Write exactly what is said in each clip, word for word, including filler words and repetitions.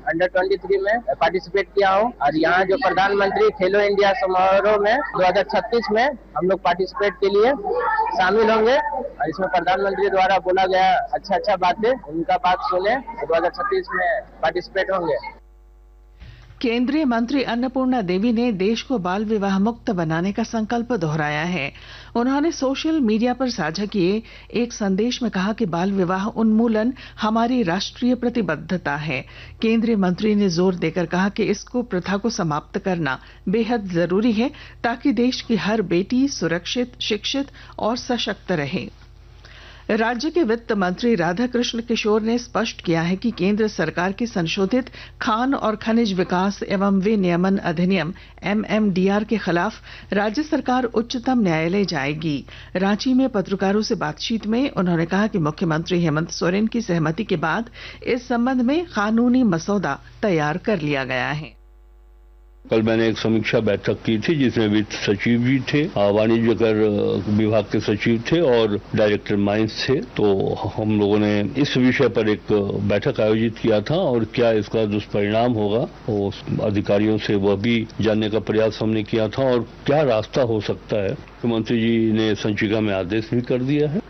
Under तेईस में participate किया हूँ और यहाँ जो प्रधानमंत्री खेलो इंडिया समारोह में दो हज़ार छत्तीस में हम लोग पार्टिसिपेट के लिए शामिल होंगे और इसमें प्रधानमंत्री द्वारा बोला गया अच्छा अच्छा बातें उनका बात सुने दो हज़ार छत्तीस में पार्टिसिपेट होंगे। केंद्रीय मंत्री अन्नपूर्णा देवी ने देश को बाल विवाह मुक्त बनाने का संकल्प दोहराया है। उन्होंने सोशल मीडिया पर साझा किए एक संदेश में कहा कि बाल विवाह उन्मूलन हमारी राष्ट्रीय प्रतिबद्धता है। केंद्रीय मंत्री ने जोर देकर कहा कि इसको प्रथा को समाप्त करना बेहद जरूरी है ताकि देश की हर बेटी सुरक्षित, शिक्षित और सशक्त रहे। राज्य के वित्त मंत्री राधाकृष्ण किशोर ने स्पष्ट किया है कि केंद्र सरकार के संशोधित खान और खनिज विकास एवं विनियमन अधिनियम एम एम डी आर के खिलाफ राज्य सरकार उच्चतम न्यायालय जाएगी। रांची में पत्रकारों से बातचीत में उन्होंने कहा कि मुख्यमंत्री हेमंत सोरेन की सहमति के बाद इस संबंध में कानूनी मसौदा तैयार कर लिया गया है। कल मैंने एक समीक्षा बैठक की थी जिसमें वित्त सचिव भी थे, वाणिज्य कर विभाग के सचिव थे और डायरेक्टर माइंस थे। तो हम लोगों ने इस विषय पर एक बैठक आयोजित किया था और क्या इसका दुष्परिणाम होगा वो अधिकारियों से वह भी जानने का प्रयास हमने किया था और क्या रास्ता हो सकता है। मुख्यमंत्री जी ने संचिका में आदेश भी कर दिया है।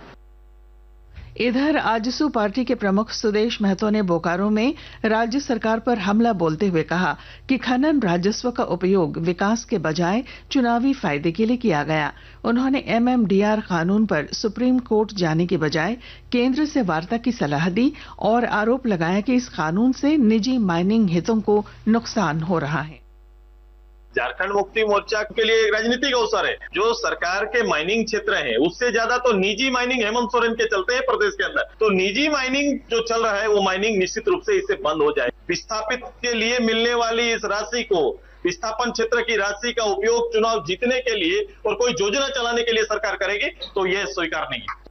इधर आजसू पार्टी के प्रमुख सुदेश महतो ने बोकारो में राज्य सरकार पर हमला बोलते हुए कहा कि खनन राजस्व का उपयोग विकास के बजाय चुनावी फायदे के लिए किया गया। उन्होंने एम एम डी आर कानून पर सुप्रीम कोर्ट जाने के बजाय केंद्र से वार्ता की सलाह दी और आरोप लगाया कि इस कानून से निजी माइनिंग हितों को नुकसान हो रहा है। झारखंड मुक्ति मोर्चा के लिए एक राजनीतिक अवसर है। जो सरकार के माइनिंग क्षेत्र हैं उससे ज्यादा तो निजी माइनिंग हेमंत सोरेन के चलते हैं प्रदेश के अंदर। तो निजी माइनिंग जो चल रहा है वो माइनिंग निश्चित रूप से इससे बंद हो जाए। विस्थापित के लिए मिलने वाली इस राशि को, विस्थापन क्षेत्र की राशि का उपयोग चुनाव जीतने के लिए और कोई योजना चलाने के लिए सरकार करेगी तो यह स्वीकार नहीं है।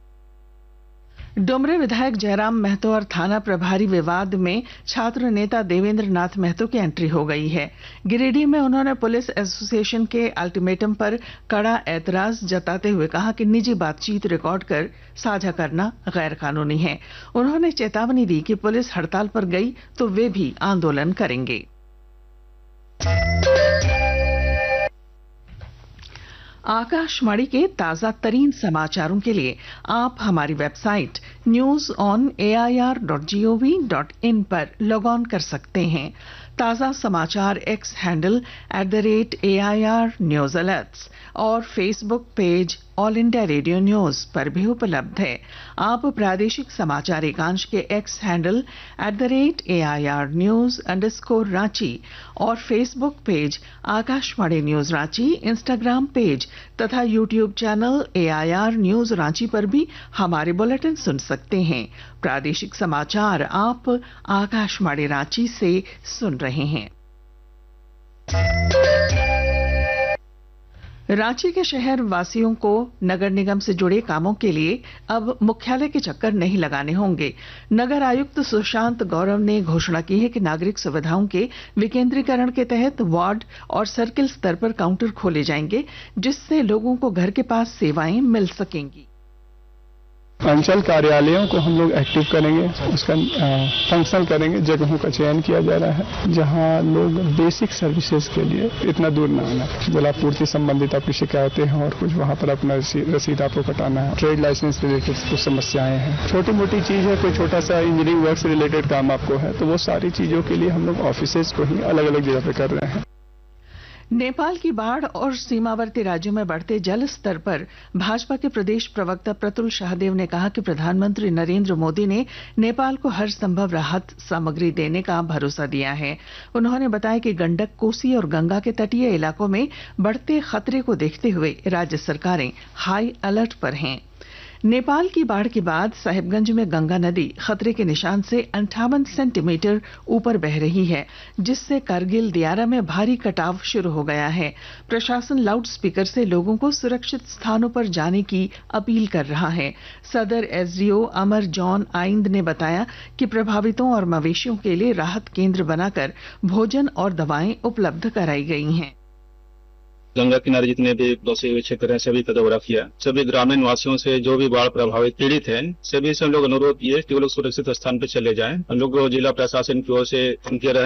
डुमरे विधायक जयराम महतो और थाना प्रभारी विवाद में छात्र नेता देवेंद्र नाथ महतो की एंट्री हो गई है। गिरिडीह में उन्होंने पुलिस एसोसिएशन के अल्टीमेटम पर कड़ा ऐतराज जताते हुए कहा कि निजी बातचीत रिकॉर्ड कर साझा करना गैर कानूनी है। उन्होंने चेतावनी दी कि पुलिस हड़ताल पर गई तो वे भी आंदोलन करेंगे। आकाशवाणी के ताजा तरीन समाचारों के लिए आप हमारी website news on A I R dot G O V dot in पर लॉग ऑन कर सकते हैं। ताजा समाचार x handle at the rate A I R news alerts और Facebook page all India radio news पर भी उपलब्ध है। आप प्रादेशिक समाचार एकांश के x handle at the rate A I R news underscore Ranchi और Facebook page Akashvani news Ranchi, Instagram page तथा YouTube channel A I R news Ranchi पर भी हमारे बुलेटिन सुन सकते हैं। प्रादेशिक समाचार आप आकाशवाणी रांची से सुन रहे हैं। रांची के शहर वासियों को नगर निगम से जुड़े कामों के लिए अब मुख्यालय के चक्कर नहीं लगाने होंगे। नगर आयुक्त सुशांत गौरव ने घोषणा की है कि नागरिक सुविधाओं के विकेंद्रीकरण के तहत वार्ड और सर्किल स्तर पर काउंटर खोले जाएंगे जिससे लोगों को घर के पास सेवाएं मिल सकेंगी। अंचल कार्यालयों को हम लोग एक्टिव करेंगे, उसका फंक्शनल करेंगे। जगहों का चयन किया जा रहा है जहां लोग बेसिक सर्विसेज के लिए इतना दूर ना आना। जलापूर्ति संबंधित आपकी शिकायतें हैं और कुछ वहां पर अपना रसीद आपको कटाना है। ट्रेड लाइसेंस रिलेटेड कुछ समस्याएं हैं, छोटी मोटी चीज है, कोई छोटा सा इंजीनियरिंग वर्क से रिलेटेड काम आपको है, तो वो सारी चीजों के लिए हम लोग ऑफिसेज को ही अलग अलग जगह पे कर रहे हैं। नेपाल की बाढ़ और सीमावर्ती राज्यों में बढ़ते जल स्तर पर भाजपा के प्रदेश प्रवक्ता प्रतुल शाहदेव ने कहा कि प्रधानमंत्री नरेंद्र मोदी ने नेपाल को हर संभव राहत सामग्री देने का भरोसा दिया है। उन्होंने बताया कि गंडक, कोसी और गंगा के तटीय इलाकों में बढ़ते खतरे को देखते हुए राज्य सरकारें हाई अलर्ट पर हैं। नेपाल की बाढ़ के बाद साहिबगंज में गंगा नदी खतरे के निशान से अंठावन सेंटीमीटर ऊपर बह रही है, जिससे करगिल दियारा में भारी कटाव शुरू हो गया है। प्रशासन लाउड स्पीकर से लोगों को सुरक्षित स्थानों पर जाने की अपील कर रहा है। सदर एस डी ओ अमर जॉन आइंद ने बताया कि प्रभावितों और मवेशियों के लिए राहत केंद्र बनाकर भोजन और दवाएं उपलब्ध कराई गई हैं। गंगा किनारे जितने भी बसे हुए क्षेत्र हैं सभी का दौरा किया। सभी ग्रामीण वासियों से जो भी बाढ़ प्रभावित पीड़ित हैं सभी से हम लोग अनुरोध किए कि वो लोग सुरक्षित स्थान पर चले जाएं। हम लोग जिला प्रशासन की ओर से उनके